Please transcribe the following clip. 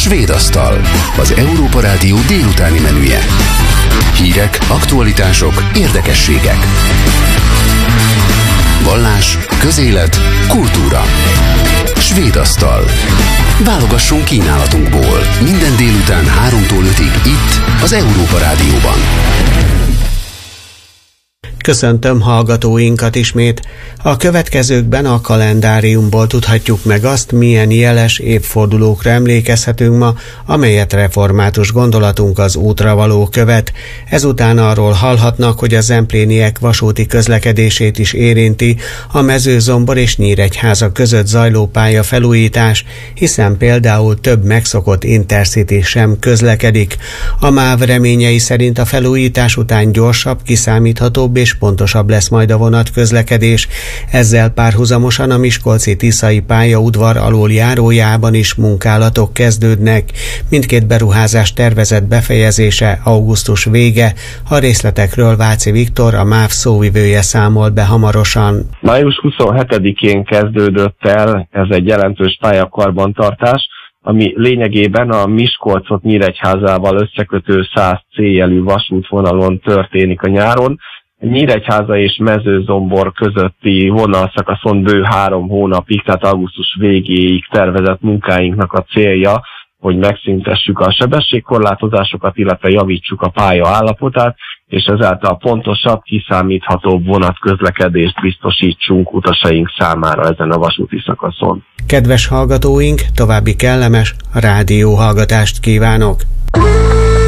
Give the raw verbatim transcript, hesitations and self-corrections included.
Svéd asztal, az Európa Rádió délutáni menüje. Hírek, aktualitások, érdekességek. Vallás, közélet, kultúra. Svéd asztal. Válogassunk kínálatunkból. Minden délután háromtól ötig itt, az Európa Rádióban. Köszöntöm hallgatóinkat ismét. A következőkben a kalendáriumból tudhatjuk meg azt, milyen jeles évfordulókra emlékezhetünk ma, amelyet református gondolatunk az útra való követ. Ezután arról hallhatnak, hogy a zempléniek vasúti közlekedését is érinti a Mezőzombor és Nyíregyháza között zajló pályafelújítás, hiszen például több megszokott Intercity sem közlekedik. A MÁV reményei szerint a felújítás után gyorsabb, kiszámíthatóbb és pontosabb lesz majd a vonatközlekedés. Ezzel párhuzamosan a Miskolci-Tiszai pályaudvar aluljárójában is munkálatok kezdődnek. Mindkét beruházás tervezett befejezése augusztus vége. A részletekről Váci Viktor, a MÁV szóvivője számol be hamarosan. május huszonhetedikén kezdődött el ez egy jelentős pályakarbantartás, ami lényegében a Miskolcot Nyíregyházával összekötő száz céljelű vasútvonalon történik a nyáron. Nyíregyháza és Mezőzombor közötti vonalszakaszon bő három hónapig, tehát augusztus végéig tervezett munkáinknak a célja, hogy megszüntessük a sebességkorlátozásokat, illetve javítsuk a pálya állapotát, és ezáltal pontosabb, kiszámíthatóbb vonatközlekedést biztosítsunk utasaink számára ezen a vasúti szakaszon. Kedves hallgatóink, további kellemes rádióhallgatást kívánok!